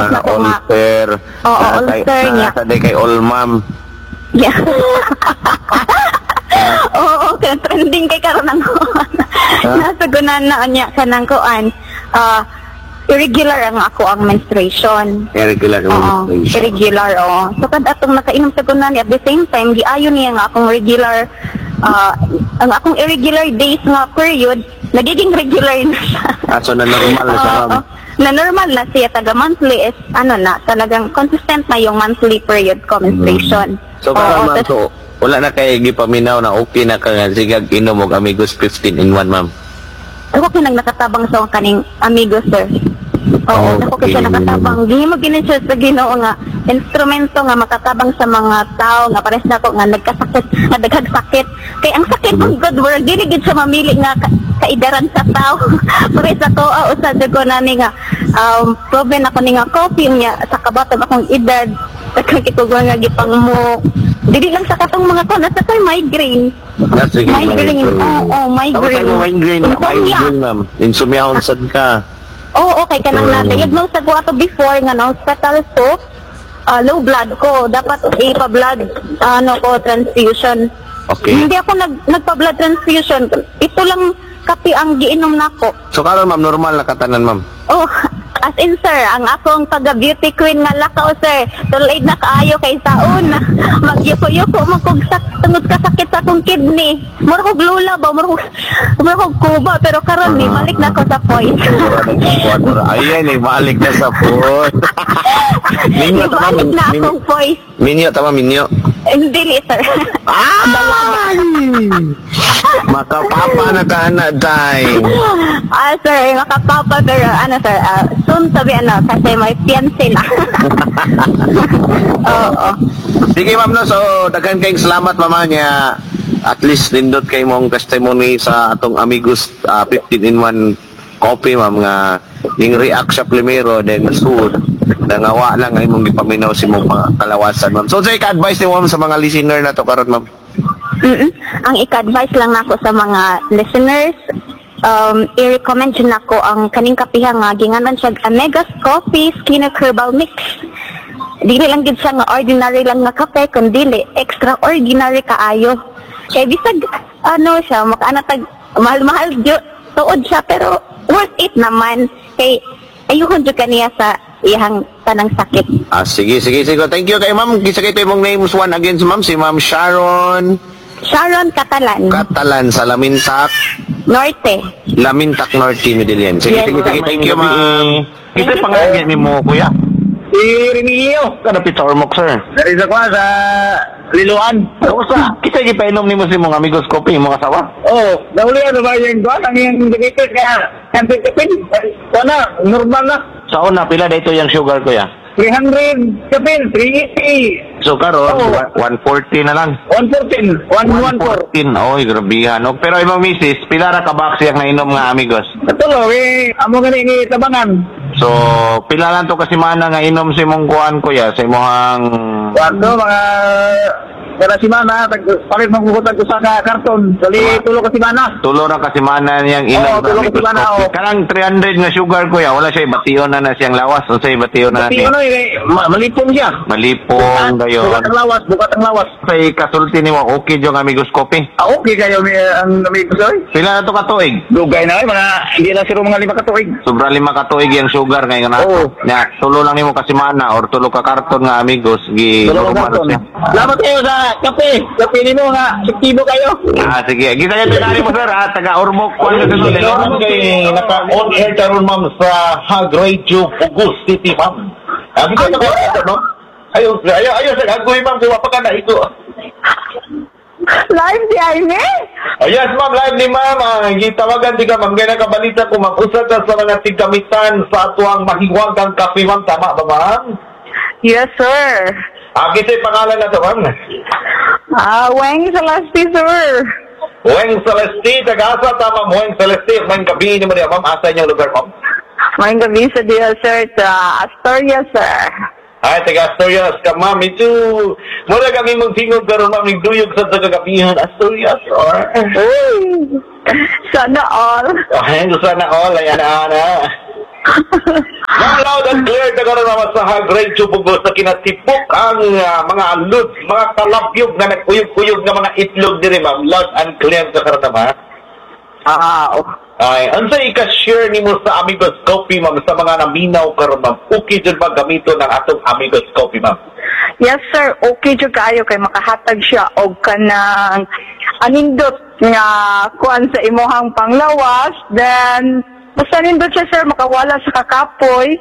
na ko nga. Ulster. Oo, Ulster niya. Nasa day kay all ma'am. Yeah. Oo, kaya trending kay karon ang nasa gunan na niya kanang kuan. Irregular ang ako ang menstruation. Irregular Oo, irregular, oo. So, kad atong nakainom sa gunan, at the same time, giayon niya nga akong regular, ang akong irregular days nga period, nagiging regular na siya. So na normal na siya, ma'am. Na normal na siya, taga monthly is, talagang consistent na yung monthly period ko, menstruation. So, ma'am, so, wala na kayo gipaminaw na okay na ka nga, sige, inom og Amigos 15 in 1, ma'am. Ako kinang nakatabang sa kaning amigo, sir. Oo, ako kasi nakatabang. Di mo ginisya sa Ginoo nga instrumento nga makatabang sa mga tao nga pares na ako nga nagkasakit, nga daghang sakit. Kaya ang sakit ng God word, dili gid sa mamili nga kaidaran sa tao. Pares ako usad ko nani nga proven ako ni nga coffee niya sa kabatag akong edad. Kagkitugo nga gipang mo. Dili lang sa katong mga ko nasa kay migraine. Migraine. Oo, migraine. Migraine, ma'am. Insomnia sad ka. Oo, okay ka nang na-diagnose sa ko before nga na hospital so low blood ko. Dapat ipa-blood transfusion. Okay. Hindi ako nagpa-blood transfusion. Ito lang kape ang giinom nako. So karon ma'am, normal na katanan, ma'am. Oh, as in sir, ang akong taga-beauty queen nga lakaw sir, tulad na kaayo kay saon. Magyuko-yuko magkugsak tungod ka sakit sa akong kidney. Mura kog lula ba, mura kog kuba, pero karon ni balik na ko sa point. Ayan, balik na sa point. Minyo tama, balik na akong point. Minyo tama, minyo. Hindi sir. Ay! Makapapa na ka na, day. Sir, makapapa pero sir, soon sabi kasi may fiancé na. Oo. Sige ma'am no, so daghan kayong salamat mama niya. At least nindot kay mong testimony sa atong Amigos 15 in 1 coffee ma'am nga ning react sa primero then sud nangawa lang ay mong gipaminaw si mong mga kalawasan ma'am. So say ka-advise ni ma'am sa mga listener na to karon ma'am. Ang ika-advise lang nako sa mga listeners, i-recommend yun ako ang kaning kapiha nga ginganan siya Amigos Coffee Skin Herbal Mix. Dili lang gid siya nga ordinary lang nga kape kundi extraordinary kaayo. Kay bisag siya makaanatag mahal-mahal tuod siya pero worth it naman. Kay ayuhon jud kaniya sa iyang tanang sakit. Sige. Thank you kay ma'am. Kisa kay mong names one again ma'am, si Ma'am Sharon Catalan sa Lamintac Norte, Medellin. Sige. Thank you ma'am. Ito pangalan ni mo kuya? Si Remigio. Kada pizza or mok sir? Dari sa kwa sa Liloan. Kumusta? Kita gipainom nimo si mong Amigos Coffee imong asawa? Oo, naulian na ba yung kwa? Ang yung dikit kaya kapin. Wala, normal na. Sa una pila dito yung sugar kuya? 300 kapin, 380. So karon 140 na lang. 114, 114. Oy, grabihan. No? Pero imong misis, pila ra ka box yang nainom nga Amigos? Katulo, amo gani ni tabangan. So, pila lang to kasi mana nga inom si mong kuan kuya sa imong Wato, mga kada simana, palit magkukutan ko sa karton. Dali, tulo ka simana. tulo ra kasi mana niyang Oo, inom tulo ka simana, oo. Kanang 300 nga sugar kuya, wala siya bation na siyang lawas o siya bation na Kasi malipong siya. malipong Bukat dayon. ang lawas. Say kasulti nimo okay jong Amigos Coffee. Okay kayo ang Amigos oy. Pila na to ka tuig? Dugay na mga hindi na siro mga 5 katuig. Sobra 5 ka tuig yung sugar ngayon na. Oo. Nya, tulo lang nimo kasi mana or tulo ka karton nga Amigos gi Tulo ka karton. Salamat kayo sa kape. Kape nimo nga aktibo kayo. Sige. Gisa niya tinari mo sir taga Ormoc kung ano Salamat kay naka-on air karon ma'am sa Hag Radio Pugus City ma'am. Abi ka no? Ayo sa agoy ma'am kuha pa ka na ito. Live di Aime? Yes ma'am, live ni ma'am. Gitawagan di ka ma'am kaya nakabalita ko mag-usad sa mga tigamitan sa atuang mahiwagang kape ma'am. Tama ba ma'am? Yes, sir. Kisa'y pangalan na to ma'am. Weng Celeste, sir. Weng Celeste, taga-asa tama mo Weng Celeste. May gabi ni mo niya ma'am. Asa niyong lugar ma'am? May gabi sa dia, sir, sa Astoria, sir. Ay, taga-Asturias ka ma'am. Ito, muna kami magtingog karon ma'am. Nagduyog sa taga-gabihan Asturias or... Sana all. Ay, sana all. Ayan na. Ma'am, loud and clear na karon naman sa Hag Radio Bugos na kinatipok ang mga alud, mga kalabyog na nagkuyog-kuyog na mga itlog diri, ma'am. Loud and clear na karon naman. Ay, ano sa ika-share nimo sa Amigos Coffee, ma'am, sa mga naminaw karon, ma'am? Okay dyan ba gamito ng atong Amigos Coffee, ma'am? Yes, sir. Okay dyan kayo kay makahatag siya og kanang anindot nga kuan sa imuhang panglawas. Then, basta nindot siya, sir, makawala sa kakapoy.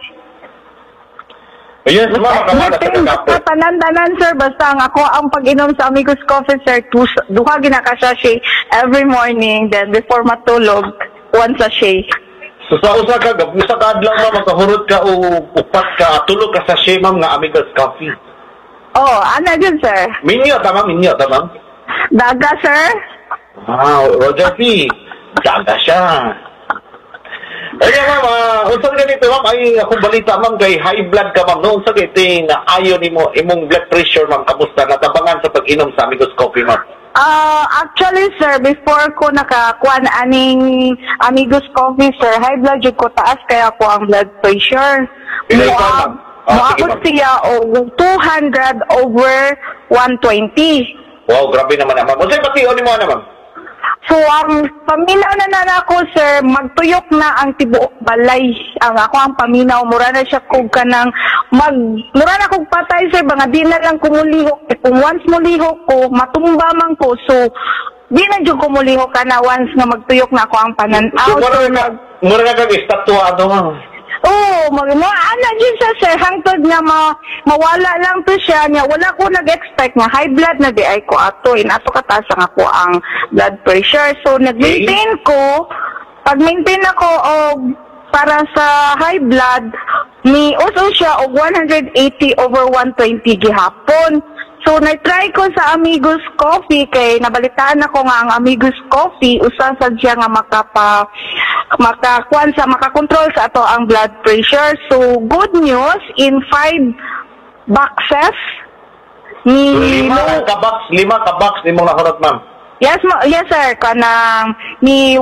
Yes, ma'am, makawala sa kakapoy. Basta tanan-tanan, sir. Basta ang ako ang pag-inom sa Amigos Coffee, sir, duha ginakasashay every morning. Then, before matulog, one sachet. So sa usa ka adlaw, ma'am, makahurot ka o upat ka, tulog ka sa sachet, ma'am, nga Amigos Coffee. Oh, ano dyan, sir? Minyo, ma'am. Daga, sir? Wow, Roger P. Daga siya. Kaya ma'am, unsa ganito, ma'am, ay akong balita, ma'am, kay high blood ka, ma'am. Noon sa kiti na ayaw nimo imong blood pressure, ma'am, kamusta? Natabangan sa pag-inom sa Amigos Coffee, ma'am? Actually, sir, before ko nakakuan aning Amigos Coffee, sir, high blood jud ko, taas kaya ko ang blood pressure. Pilay ka, ma'am. Sige, Moabot ma'am. siya og 200/120. Wow, grabe naman, ma'am. Unsay pation nimo na, ma'am? So, ang paminaw na ako, sir, magtuyok na ang tibuok balay. Ang ako ang paminaw, mura na siya kung kanang mura na kong patay, sir, mga di na lang kumulihok. Eh, kung once mulihok ko, matumba man ko. So, di na dyan kumulihok ka na once na magtuyok na ako ang pananaw. So, mura na kang estatwa, ma'am. Oo, ano dyan siya, sir, hangtod nga mawala lang to siya niya. Wala ko nag-expect nga high blood na di ay ko ato. Inato kataas ang ako ang blood pressure. So, nag-maintain ko. Pag-maintain ako para sa high blood, ni uso siya og 180/120 gihapon. So, na-try ko sa Amigos Coffee kay nabalitaan ako nga ang Amigos Coffee usa sa siya nga makakontrol sa ato ang blood pressure. So, good news, in 5 boxes Lima ka box ni mong nahurot, ma'am. Yes, sir, kanang ni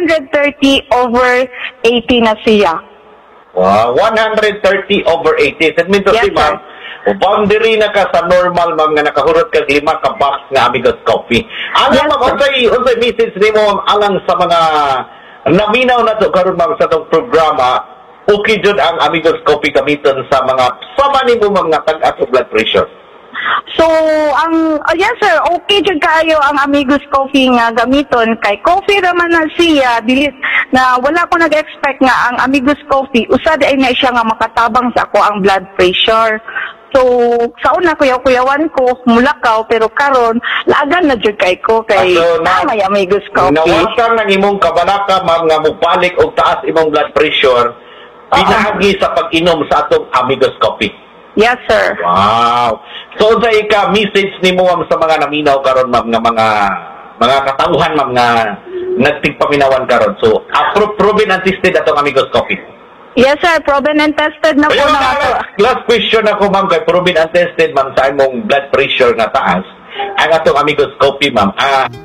130/80 na siya. Wow, 130/80. That means to Yes, say, ma'am, boundary na ka sa normal, ma'am, nga nakahurot ka 5 ka box nga Amigos Coffee. Yes, Ma'am, unsay message nimo, ma'am, alang sa mga naminaw na to karon, ma'am, sa tong programa? Okay jud ang Amigos Coffee gamiton sa mga sama nimo, ma'am, nga tag-as og blood pressure. So, yes, sir, okay jud kaayo ang Amigos Coffee nga gamiton kay coffee raman na siya dili na wala ko nag-expect nga ang Amigos Coffee usad ay na siya nga makatabang sa ako ang blood pressure. So, sa una kuyaw-kuyawan ko, mulakaw, pero karon lagan na jud kay ko kay may Amigos Coffee. Nawasang ng imong kabalaka, ma'am, nga mubalik og taas imong blood pressure pinahagi sa pag-inom sa atong Amigos Coffee. Yes, sir. Wow. So, sa ika-message ni mo, ma'am, sa mga naminaw karon, ma'am, nga mga katauhan, ma'am, nga nagtigpaminawan karon. So, proven and tested atong Amigos Coffee. Yes, sir. Proven and tested na po Ayun, na ato. last question ako, ma'am, kay proven and tested, ma'am, sa imong blood pressure nga taas. Ang atong Amigos Coffee, ma'am.